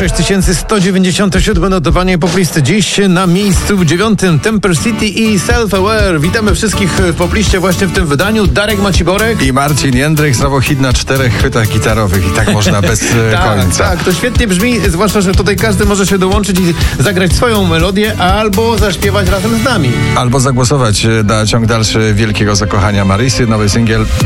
6197 notowanie poplisty. Dziś na miejscu 9 Temper City i Self Aware. Witamy wszystkich w popliście właśnie w tym wydaniu. Darek Maciborek i Marcin Jędrek. Znowu hit na 4 chwytach gitarowych i tak można bez końca. Tak, to świetnie brzmi, zwłaszcza, że tutaj każdy może się dołączyć i zagrać swoją melodię, albo zaśpiewać razem z nami. Albo zagłosować na ciąg dalszy Wielkiego Zakochania Marysy, nowy singiel